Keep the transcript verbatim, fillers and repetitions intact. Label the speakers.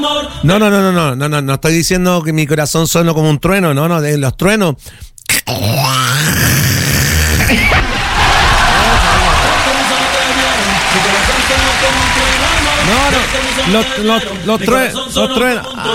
Speaker 1: No, no, no, no, no, no, no, no estoy diciendo que mi corazón suena como un trueno, no, no, de los truenos. No, no, los, los, los, true- los truenos.